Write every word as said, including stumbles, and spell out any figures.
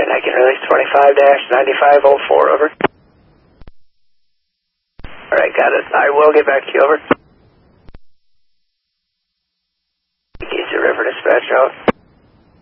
I can release twenty-five dash ninety-five oh four, over. Alright, got it. I will get back to you, over. East River Dispatch, out.